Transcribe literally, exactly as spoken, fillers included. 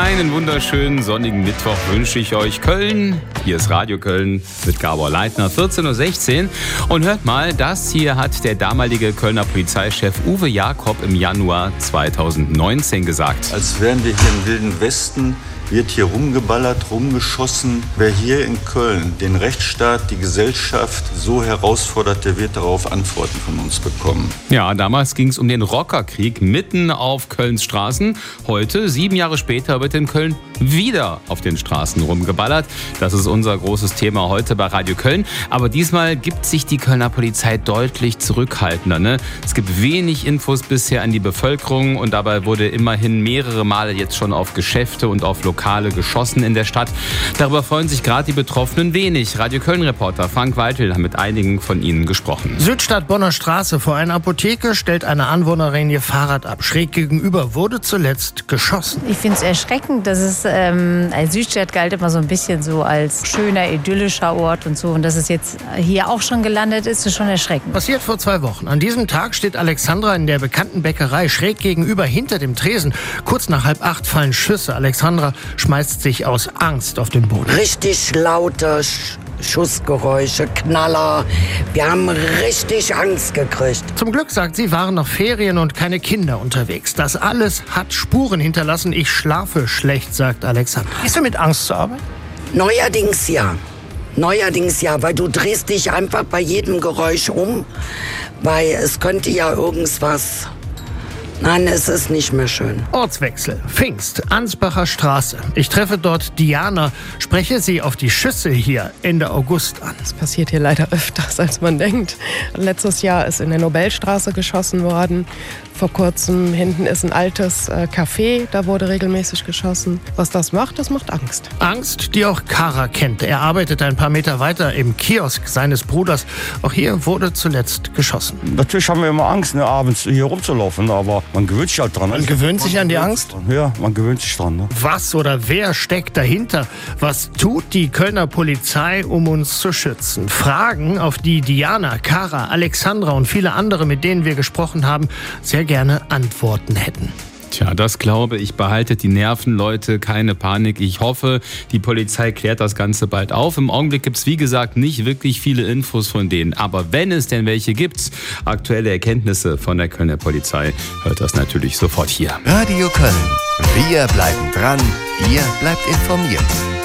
Einen wunderschönen sonnigen Mittwoch wünsche ich euch. Köln, hier ist Radio Köln mit Gabor Leitner, vierzehn Uhr sechzehn. Und hört mal, das hier hat der damalige Kölner Polizeichef Uwe Jakob im Januar zweitausendneunzehn gesagt. Als wären wir hier im Wilden Westen, wird hier rumgeballert, rumgeschossen. Wer hier in Köln den Rechtsstaat, die Gesellschaft so herausfordert, der wird darauf Antworten von uns bekommen. Ja, damals ging es um den Rockerkrieg mitten auf Kölns Straßen. Heute, sieben Jahre später, wird in Köln wieder auf den Straßen rumgeballert. Das ist unser großes Thema heute bei Radio Köln. Aber diesmal gibt sich die Kölner Polizei deutlich zurückhaltender. Ne? Es gibt wenig Infos bisher an die Bevölkerung und dabei wurde immerhin mehrere Male jetzt schon auf Geschäfte und auf Lokale geschossen in der Stadt. Darüber freuen sich gerade die Betroffenen wenig. Radio Köln-Reporter Frank Weitel hat mit einigen von ihnen gesprochen. Südstadt Bonner Straße vor einer Apotheke stellt eine Anwohnerin ihr Fahrrad ab. Schräg gegenüber wurde zuletzt geschossen. Ich finde es erschreckend, dass es ähm, als Südstadt galt immer so ein bisschen so als schöner, idyllischer Ort und so. Und dass es jetzt hier auch schon gelandet ist, ist schon erschreckend. Passiert vor zwei Wochen. An diesem Tag steht Alexandra in der bekannten Bäckerei schräg gegenüber hinter dem Tresen. Kurz nach halb acht fallen Schüsse. Alexandra schmeißt sich aus Angst auf den Boden. Richtig laute Sch- Schussgeräusche, Knaller. Wir haben richtig Angst gekriegt. Zum Glück, sagt sie, waren noch Ferien und keine Kinder unterwegs. Das alles hat Spuren hinterlassen. Ich schlafe schlecht, sagt Alexandra. Gehst du mit Angst zur Arbeit? Neuerdings ja. Neuerdings ja, weil du drehst dich einfach bei jedem Geräusch um, weil es könnte ja irgendwas... Nein, es ist nicht mehr schön. Ortswechsel. Pfingst, Ansbacher Straße. Ich treffe dort Diana, spreche sie auf die Schüsse hier Ende August an. Das passiert hier leider öfters, als man denkt. Letztes Jahr ist in der Nobelstraße geschossen worden. Vor kurzem hinten ist ein altes äh, Café, da wurde regelmäßig geschossen. Was das macht, das macht Angst. Angst, die auch Kara kennt. Er arbeitet ein paar Meter weiter im Kiosk seines Bruders. Auch hier wurde zuletzt geschossen. Natürlich haben wir immer Angst, ne, abends hier rumzulaufen, aber man gewöhnt sich halt dran. Man gewöhnt sich an die Angst? Ja, man gewöhnt sich dran. Ne? Was oder wer steckt dahinter? Was tut die Kölner Polizei, um uns zu schützen? Fragen, auf die Diana, Kara, Alexandra und viele andere, mit denen wir gesprochen haben, sehr gerne Antworten hätten. Tja, das glaube ich. Behaltet die Nerven, Leute, keine Panik. Ich hoffe, die Polizei klärt das Ganze bald auf. Im Augenblick gibt es, wie gesagt, nicht wirklich viele Infos von denen. Aber wenn es denn welche gibt, aktuelle Erkenntnisse von der Kölner Polizei, hört das natürlich sofort hier. Radio Köln. Wir bleiben dran. Ihr bleibt informiert.